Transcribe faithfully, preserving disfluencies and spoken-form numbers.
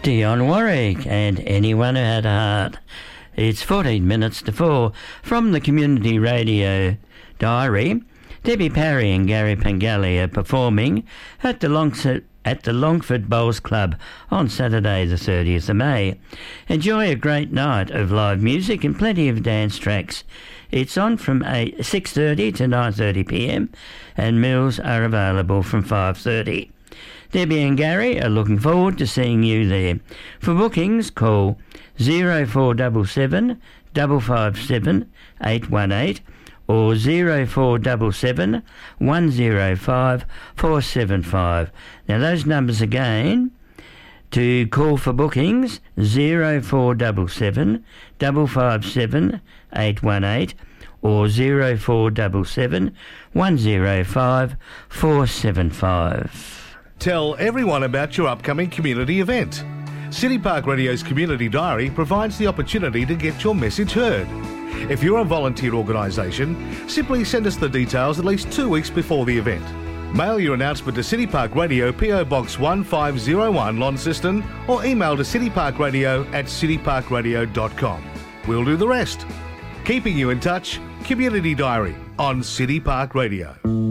Dion Warwick and Anyone Who Had a Heart. It's fourteen minutes to four. From the Community Radio Diary, Debbie Parry and Gary Pangali are performing at the Longford, at the Longford Bowls Club on Saturday the thirtieth of May. Enjoy a great night of live music and plenty of dance tracks. It's on from six thirty to nine thirty p m and meals are available from five thirty. Debbie and Gary are looking forward to seeing you there. For bookings, call zero four seven seven, five five seven, eight one eight or zero four seven seven, one zero five, four seven five. Now those numbers again, to call for bookings, zero four seven seven, five five seven, eight one eight or zero four seven seven, one zero five, four seven five. Tell everyone about your upcoming community event. City Park Radio's Community Diary provides the opportunity to get your message heard. If you're a volunteer organisation, simply send us the details at least two weeks before the event. Mail your announcement to City Park Radio, P O Box one five zero one, Launceston, or email to cityparkradio at cityparkradio dot com. We'll do the rest. Keeping you in touch, Community Diary on City Park Radio.